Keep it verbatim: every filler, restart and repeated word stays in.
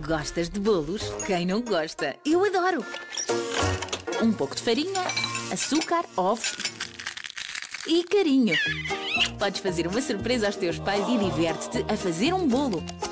Gostas de bolos? Quem não gosta? Eu adoro! Um pouco de farinha, açúcar, ovos e carinho. Podes fazer uma surpresa aos teus pais e diverte-te a fazer um bolo.